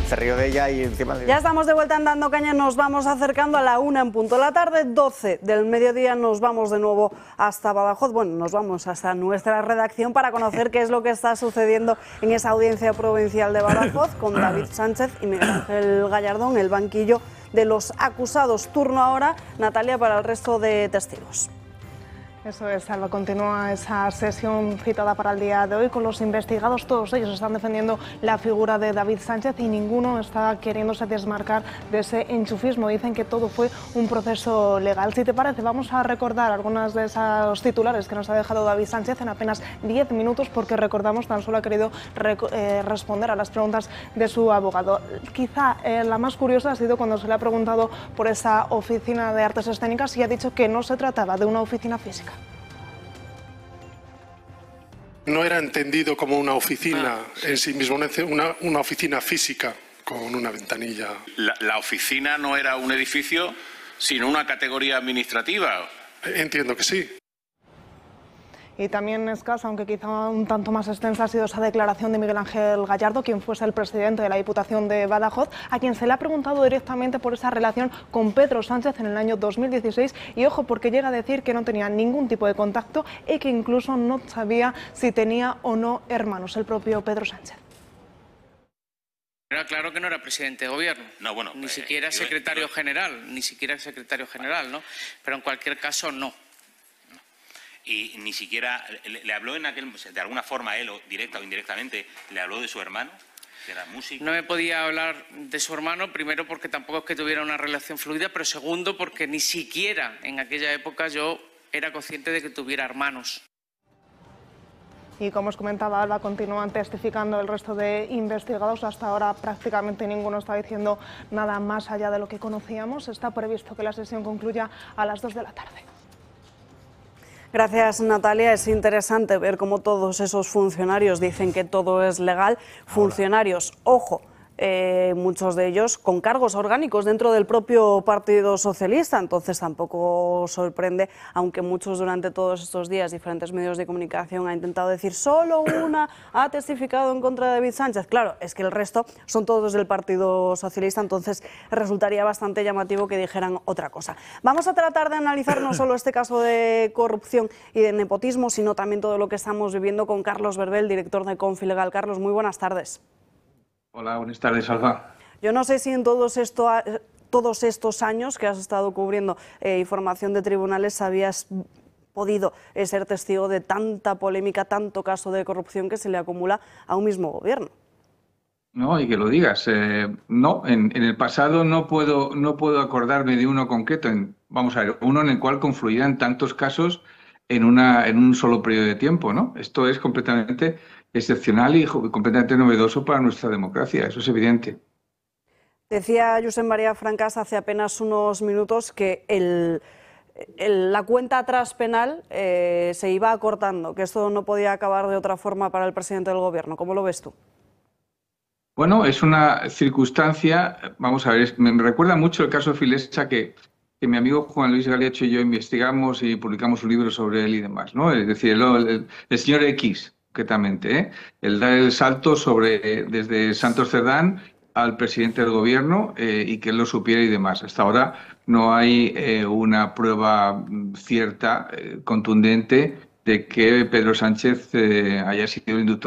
se rió de ella y encima... Ya estamos de vuelta en Dando Caña, nos vamos acercando a la 1 en punto de la tarde, 12 del mediodía, nos vamos de nuevo hasta Badajoz, bueno, nos vamos hasta nuestra redacción para conocer qué es lo que está sucediendo en esa audiencia provincial de Badajoz con David Sánchez y Miguel Ángel Gallardón, el banquillo de los acusados. Turno ahora, Natalia, para el resto de testigos. Eso es, Salva. Continúa esa sesión citada para el día de hoy con los investigados. Todos ellos están defendiendo la figura de David Sánchez y ninguno está queriéndose desmarcar de ese enchufismo. Dicen que todo fue un proceso legal. Si te parece, vamos a recordar algunas de esos titulares que nos ha dejado David Sánchez en apenas 10 minutos, porque recordamos, tan solo ha querido responder a las preguntas de su abogado. Quizá la más curiosa ha sido cuando se le ha preguntado por esa oficina de artes escénicas y ha dicho que no se trataba de una oficina física. No era entendido como una oficina en sí mismo, una oficina física con una ventanilla. La oficina no era un edificio, sino una categoría administrativa. Entiendo que sí. Y también escasa, aunque quizá un tanto más extensa, ha sido esa declaración de Miguel Ángel Gallardo, quien fuese el presidente de la Diputación de Badajoz, a quien se le ha preguntado directamente por esa relación con Pedro Sánchez en el año 2016. Y ojo, porque llega a decir que no tenía ningún tipo de contacto y que incluso no sabía si tenía o no hermanos, el propio Pedro Sánchez. Era claro que no era presidente de gobierno, No, bueno, ni siquiera secretario general, ¿no? Pero en cualquier caso, no. Y ni siquiera le habló de alguna forma él, o directa o indirectamente, le habló de su hermano, que era músico. No me podía hablar de su hermano, primero porque tampoco es que tuviera una relación fluida, pero segundo porque ni siquiera en aquella época yo era consciente de que tuviera hermanos. Y como os comentaba Alba, continúan testificando el resto de investigados. Hasta ahora prácticamente ninguno está diciendo nada más allá de lo que conocíamos. Está previsto que la sesión concluya a las 2 de la tarde. Gracias, Natalia. Es interesante ver cómo todos esos funcionarios dicen que todo es legal. Funcionarios, ojo, muchos de ellos con cargos orgánicos dentro del propio Partido Socialista, entonces tampoco sorprende, aunque muchos durante todos estos días diferentes medios de comunicación han intentado decir solo una ha testificado en contra de David Sánchez. Claro, es que el resto son todos del Partido Socialista, entonces resultaría bastante llamativo que dijeran otra cosa. Vamos a tratar de analizar no solo este caso de corrupción y de nepotismo, sino también todo lo que estamos viviendo con Carlos Verbel, director de Confilegal. Carlos, muy buenas tardes. Hola, buenas tardes, Alba. Yo no sé si en todos estos años que has estado cubriendo información de tribunales habías podido ser testigo de tanta polémica, tanto caso de corrupción que se le acumula a un mismo gobierno. No, y que lo digas. No, en el pasado no puedo acordarme de uno concreto. Vamos a ver, uno en el cual confluían tantos casos en un solo periodo de tiempo, ¿no? Esto es completamente excepcional y completamente novedoso para nuestra democracia, eso es evidente. Decía Josep María Francas hace apenas unos minutos que la cuenta atrás penal se iba acortando, que esto no podía acabar de otra forma para el presidente del gobierno. ¿Cómo lo ves tú? Bueno, es una circunstancia, vamos a ver, me recuerda mucho el caso Filesa que mi amigo Juan Luis Galeacho y yo investigamos y publicamos un libro sobre él y demás, ¿no? Es decir, el señor X, concretamente, el dar el salto desde Santos Cerdán al presidente del gobierno y que él lo supiera y demás. Hasta ahora no hay una prueba cierta, contundente, de que Pedro Sánchez haya sido el inductor